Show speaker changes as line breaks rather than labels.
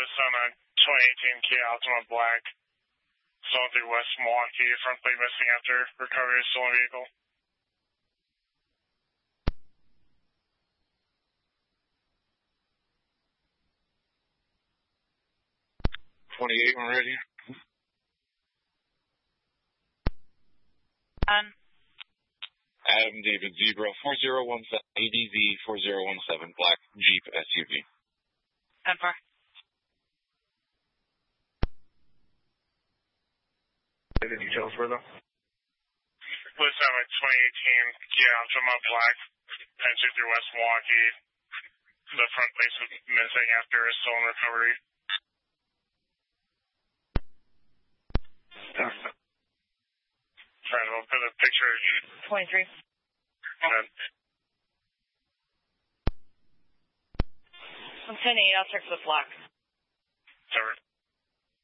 was on a 2018 Kia Altima Black. Stolen through West Milwaukee. Front plate missing after recovery of stolen vehicle.
28 when ready. Adam David Zebra 4017 ADV 4017 Black Jeep SUV.
10-4.
Any details for them? Was on a 2018 Kia Altima Black. Entry through West Milwaukee. The front plate was missing after a stolen recovery. Trying to put a picture.
23. I'm 10-8. I'll check the block.